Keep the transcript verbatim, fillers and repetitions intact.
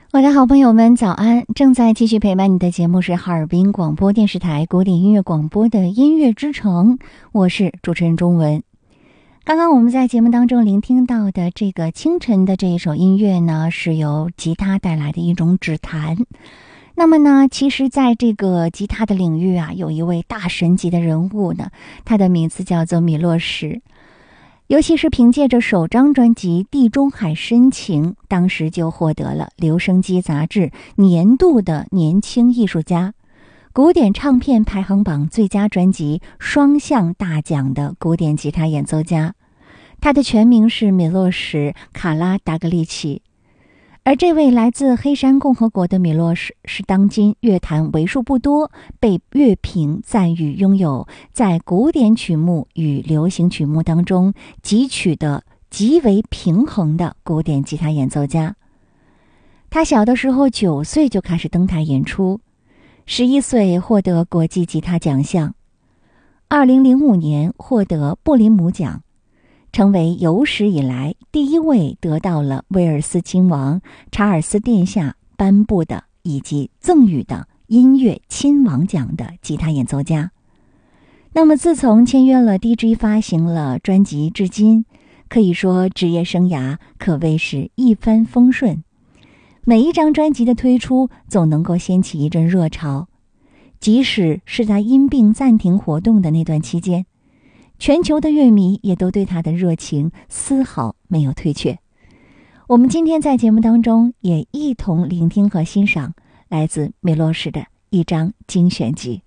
我的好朋友们早安，正在继续陪伴你的节目是哈尔滨广播电视台古典音乐广播的音乐之城，我是主持人钟文。刚刚我们在节目当中聆听到的这个清晨的这一首音乐呢，是由吉他带来的一种指弹。那么呢，其实在这个吉他的领域啊，有一位大神级的人物呢，他的名字叫做米洛什。尤其是凭借着首张专辑《地中海深情》，当时就获得了留声机杂志年度的年轻艺术家、古典唱片排行榜最佳专辑双项大奖的古典吉他演奏家。他的全名是米洛什·卡拉达格利奇。而这位来自黑山共和国的米洛什是当今乐坛为数不多被乐评赞誉拥有在古典曲目与流行曲目当中汲取的极为平衡的古典吉他演奏家。他小的时候九岁就开始登台演出，十一岁获得国际吉他奖项，二零零五年获得布林姆奖，成为有史以来第一位得到了威尔斯亲王查尔斯殿下颁布的以及赠予的音乐亲王奖的吉他演奏家。那么自从签约了 D J 发行了专辑至今，可以说职业生涯可谓是一帆风顺，每一张专辑的推出总能够掀起一阵热潮，即使是在因病暂停活动的那段期间，全球的乐迷也都对他的热情丝毫没有退却。我们今天在节目当中也一同聆听和欣赏来自米洛什的一张精选集。